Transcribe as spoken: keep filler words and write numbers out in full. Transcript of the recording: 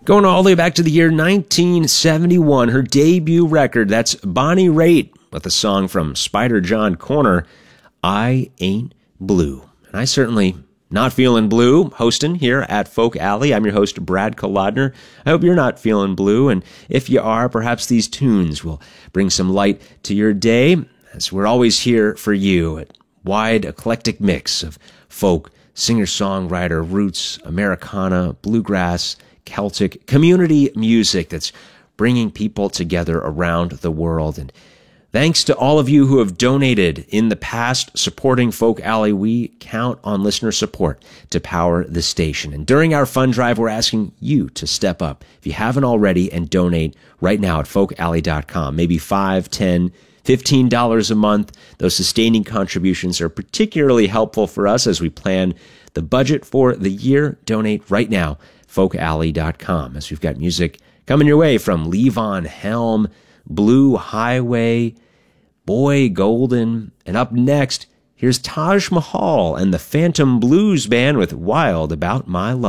Going all the way back to the year nineteen seventy-one, her debut record, that's Bonnie Raitt with a song from Spider John Corner, I Ain't Blue. And I certainly not feeling blue, hosting here at Folk Alley. I'm your host, Brad Kolodner. I hope you're not feeling blue, and if you are, perhaps these tunes will bring some light to your day, as we're always here for you. A wide, eclectic mix of folk, singer-songwriter, roots, Americana, bluegrass, Celtic, community music that's bringing people together around the world. And thanks to all of you who have donated in the past supporting Folk Alley. We count on listener support to power the station. And during our fund drive, we're asking you to step up, if you haven't already, and donate right now at folk alley dot com. Maybe five, ten, fifteen dollars a month. Those sustaining contributions are particularly helpful for us as we plan the budget for the year. Donate right now, folk alley dot com, as we've got music coming your way from Levon Helm, Blue Highway, Boy Golden, and up next, here's Taj Mahal and the Phantom Blues Band with Wild About My Love.